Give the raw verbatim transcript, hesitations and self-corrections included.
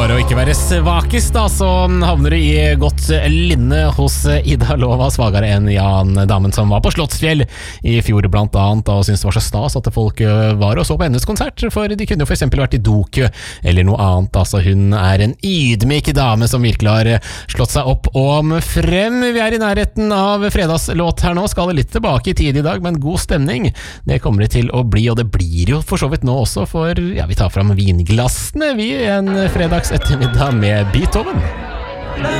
For å ikke være svakest da, så havner du i godt linne hos Ida Lova, svagere enn Jan, damen som var på Slottsfjell i fjor blant annet, og syntes det var så stas at folk var og så på hennes konsert, for de kunne jo for eksempel vært i Dokø eller noe annet. Altså, hun er en ydmyk dame som virkelig har slått seg opp om frem. Vi er i nærheten av fredagslåt her nå, skal litt tilbake i tid i dag, men god stemning, det kommer det til å bli, og det blir jo for så vidt nå også, for ja, vi tar fram vinglassene vi en fredags ettermiddag med Beethoven.